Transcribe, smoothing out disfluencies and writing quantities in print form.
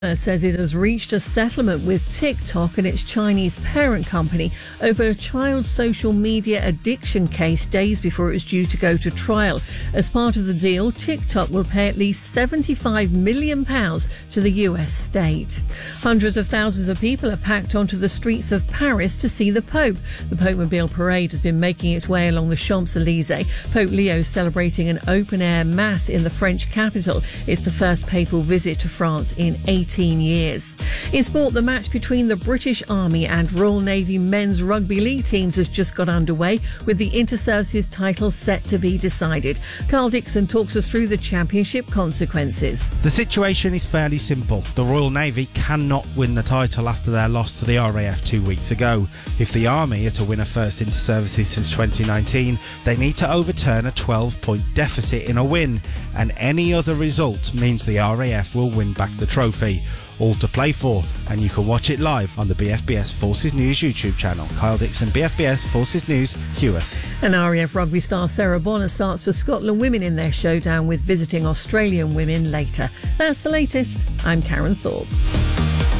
Says it has reached a settlement with TikTok and its Chinese parent company over a child social media addiction case days before it was due to go to trial. As part of the deal, TikTok will pay at least £75 million to the US state. Hundreds of thousands of people are packed onto the streets of Paris to see the Pope. The Pope-mobile parade has been making its way along the Champs-Elysees. Pope Leo celebrating an open-air mass in the French capital. It's the first papal visit to France in 18 years. In sport, the match between the British Army and Royal Navy men's rugby league teams has just got underway, with the Inter-Services title set to be decided. Carl Dixon talks us through the championship consequences. The situation is fairly simple. The Royal Navy cannot win the title after their loss to the RAF 2 weeks ago. If the Army are to win a first Inter-Services since 2019, they need to overturn a 12-point deficit in a win, and any other result means the RAF will win back the trophy. All to play for, and you can watch it live on the BFBS Forces News YouTube channel. Kyle Dixon, BFBS Forces News, Heworth. And RAF rugby star Sarah Bonner starts for Scotland women in their showdown with visiting Australian women later. That's the latest. I'm Karen Thorpe.